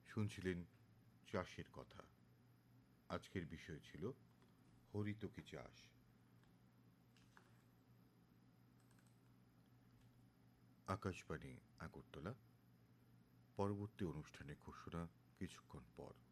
শুনছিলেন চাষের কথা। আজকের বিষয় ছিল হরিতকি চাষ। আকাশবাণী আগরতলা। পরবর্তী অনুষ্ঠানের ঘোষণা কিছুক্ষণ পর।